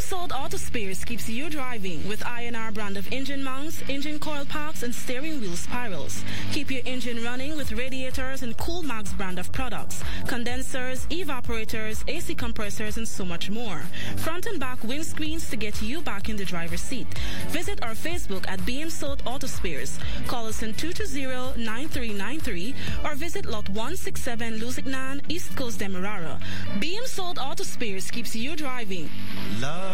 Sold Auto Spares keeps you driving with INR brand of engine mounts, engine coil packs, and steering wheel spirals. Keep your engine running with radiators and Coolmax brand of products, condensers, evaporators, AC compressors, and so much more. Front and back windscreens to get you back in the driver's seat. Visit our Facebook at BM Sold Auto Spares. Call us on 220-9393 or visit Lot 167 Lusignan, East Coast Demerara. BM Sold Auto Spares keeps you driving. Love